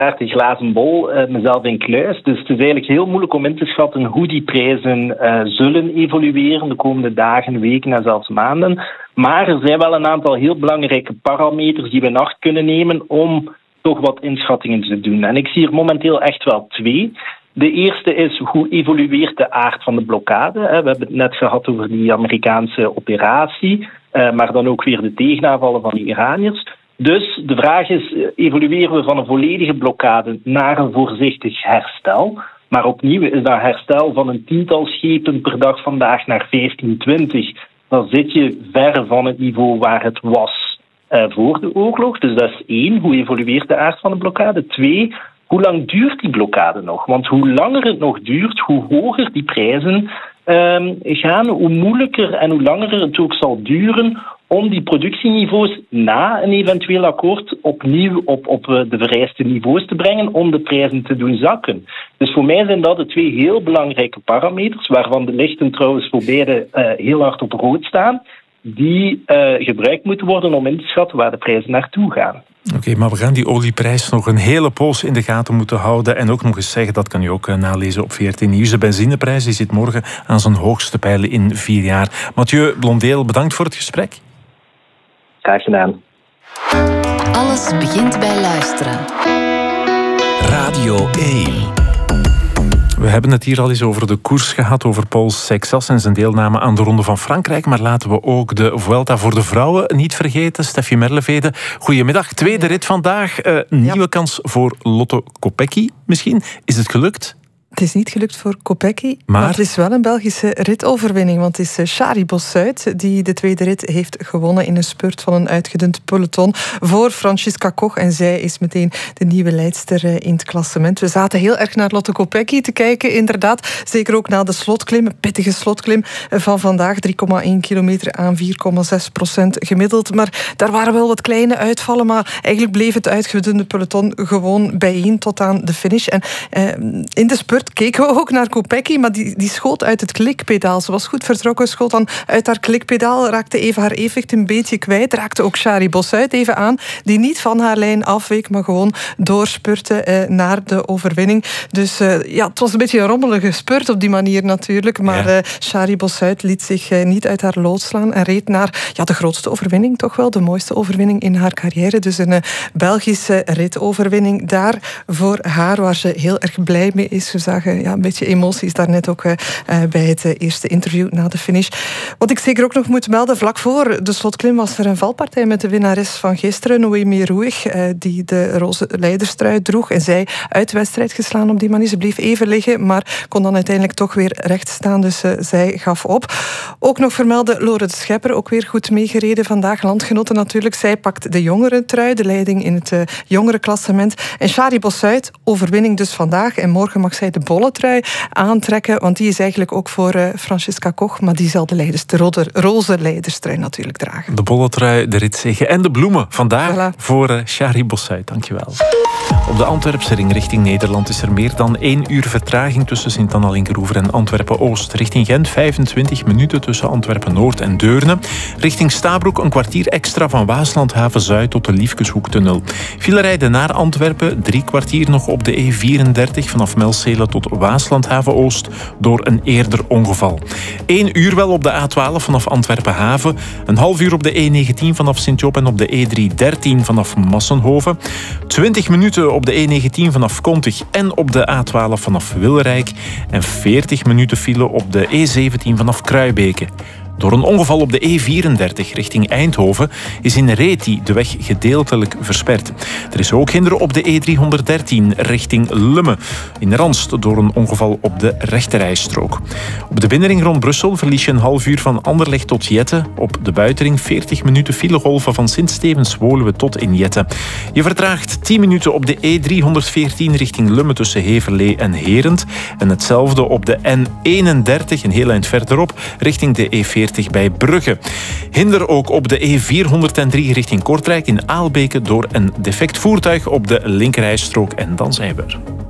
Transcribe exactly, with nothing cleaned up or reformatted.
de glazen bol, uh, mezelf in kluis. Dus het is eigenlijk heel moeilijk om in te schatten hoe die prijzen uh, zullen evolueren de komende dagen, weken en zelfs maanden. Maar er zijn wel een aantal heel belangrijke parameters die we in acht kunnen nemen om toch wat inschattingen te doen. En ik zie er momenteel echt wel twee. De eerste is, hoe evolueert de aard van de blokkade? We hebben het net gehad over die Amerikaanse operatie, maar dan ook weer de tegenaanvallen van de Iraniërs. Dus de vraag is, evolueren we van een volledige blokkade naar een voorzichtig herstel? Maar opnieuw is dat herstel van een tiental schepen per dag vandaag naar vijftien, twintig. Dan zit je ver van het niveau waar het was uh, voor de oorlog. Dus dat is één, hoe evolueert de aard van de blokkade? Twee, hoe lang duurt die blokkade nog? Want hoe langer het nog duurt, hoe hoger die prijzen um, gaan, hoe moeilijker en hoe langer het ook zal duren om die productieniveaus na een eventueel akkoord opnieuw op, op de vereiste niveaus te brengen om de prijzen te doen zakken. Dus voor mij zijn dat de twee heel belangrijke parameters, waarvan de lichten trouwens voor beide uh, heel hard op rood staan, die uh, gebruikt moeten worden om in te schatten waar de prijzen naartoe gaan. Oké, okay, maar we gaan die olieprijs nog een hele poos in de gaten moeten houden. En ook nog eens zeggen, dat kan u ook nalezen op V R T Nieuws. De benzineprijs die zit morgen aan zijn hoogste pijlen in vier jaar. Mathieu Blondeel, bedankt voor het gesprek. Graag gedaan. Alles begint bij luisteren. Radio één. We hebben het hier al eens over de koers gehad, over Paul Sexas en zijn deelname aan de Ronde van Frankrijk. Maar laten we ook de Vuelta voor de vrouwen niet vergeten. Steffi Merlevede, goedemiddag. Tweede rit vandaag. Uh, nieuwe ja. kans voor Lotte Kopecky misschien. Is het gelukt? Het is niet gelukt voor Kopecky, maar... maar het is wel een Belgische ritoverwinning. Want het is Shari Bossuit die de tweede rit heeft gewonnen in een spurt van een uitgedund peloton voor Franziska Koch. En zij is meteen de nieuwe leidster in het klassement. We zaten heel erg naar Lotte Kopecky te kijken, inderdaad. Zeker ook na de slotklim, een pittige slotklim van vandaag. drie komma één kilometer aan vier komma zes procent gemiddeld. Maar daar waren wel wat kleine uitvallen, maar eigenlijk bleef het uitgedunde peloton gewoon bijeen tot aan de finish. En eh, in de spurt keken we ook naar Kopecky, maar die, die schoot uit het klikpedaal. Ze was goed vertrokken, schoot dan uit haar klikpedaal, raakte even haar evenwicht een beetje kwijt, raakte ook Shari Bossuit even aan, die niet van haar lijn afweek, maar gewoon doorspurte eh, naar de overwinning. Dus uh, ja, het was een beetje een rommelige spurt op die manier natuurlijk, maar ja. uh, Shari Bossuit liet zich uh, niet uit haar lood slaan en reed naar ja, de grootste overwinning, toch wel, de mooiste overwinning in haar carrière. Dus een uh, Belgische ritoverwinning daar voor haar, waar ze heel erg blij mee is. Ze zagen ja, een beetje emoties daarnet ook uh, bij het uh, eerste interview na de finish. Wat ik zeker ook nog moet melden, vlak voor de slotklim was er een valpartij met de winnares van gisteren, Noemi Roeg, uh, die de roze leiderstrui droeg en zij uit de wedstrijd geslaan op die manier. Ze bleef even liggen, maar kon dan uiteindelijk toch weer recht staan, dus uh, zij gaf op. Ook nog vermelden Lore de Schepper, ook weer goed meegereden vandaag, landgenoten natuurlijk. Zij pakt de jongere trui, de leiding in het uh, jongere klassement. En Shari Bossuit, overwinning dus vandaag en morgen mag zij de bolle trui aantrekken, want die is eigenlijk ook voor uh, Franziska Koch, maar die zal de, leiders, de rode, roze leiderstrui natuurlijk dragen. De bolle trui, de ritzege en de bloemen vandaag voilà. voor uh, Shari Bossuit. Dankjewel. Op de Antwerpse ring richting Nederland is er meer dan één uur vertraging tussen Sint-Anna-Linkeroever en Antwerpen-Oost. Richting Gent vijfentwintig minuten tussen Antwerpen-Noord en Deurne. Richting Stabroek een kwartier extra van Waaslandhaven-Zuid tot de Liefkeshoektunnel. File rijden naar Antwerpen, drie kwartier nog op de E vierendertig vanaf Melcelen tot Waaslandhaven-Oost door een eerder ongeval. Eén uur wel op de A twaalf vanaf Antwerpen-Haven. Een half uur op de E negentien vanaf Sint-Job en op de E driehonderddertien vanaf Massenhoven. twintig minuten op de E negentien vanaf Kontig en op de A twaalf vanaf Wilrijk. En veertig minuten file op de E zeventien vanaf Kruibeke. Door een ongeval op de E vierendertig richting Eindhoven is in Reti de weg gedeeltelijk versperd. Er is ook hinder op de E driehonderddertien richting Lummen. In Ranst door een ongeval op de rechterrijstrook. Op de binnenring rond Brussel verlies je een half uur van Anderlecht tot Jette. Op de buitenring veertig minuten filegolven van Sint-Stevens-Woluwe tot in Jette. Je vertraagt tien minuten op de E driehonderdveertien richting Lummen tussen Heverlee en Herent. En hetzelfde op de N eenendertig, een heel eind verderop, richting de E veertig bij Brugge. Hinder ook op de E vierhonderddrie richting Kortrijk in Aalbeke door een defect voertuig op de linkerrijstrook. En dan zijn we er.